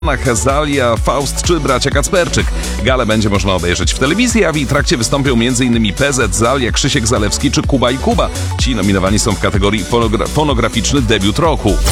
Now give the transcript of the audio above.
Hazalia, Faust czy bracia Kacperczyk. Galę będzie można obejrzeć w telewizji, a w jej trakcie wystąpią m.in. PZ, Zalia, Krzysiek Zalewski czy Kuba i Kuba. Ci nominowani są w kategorii fonograficzny debiut roku.